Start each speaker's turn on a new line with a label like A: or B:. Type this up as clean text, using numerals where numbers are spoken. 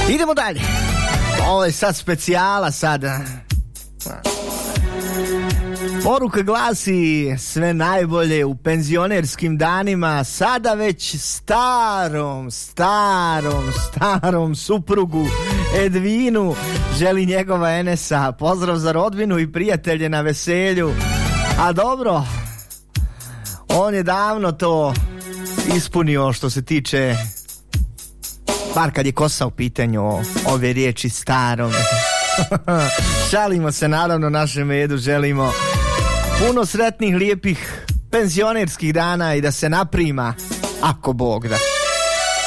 A: Idemo dalje. Ovo je sad specijala sada. Poruka glasi: sve najbolje u penzionerskim danima, sada već starom suprugu Edvinu želi njegova Enesa. Pozdrav za rodbinu i prijatelje na veselju. A dobro, on je davno to ispunio što se tiče, bar kad je kosa u pitanju, ove riječi starom. Šalimo se naravno našem Edu, želimo puno sretnih, lijepih penzionerskih dana i da se naprima, ako Bog da.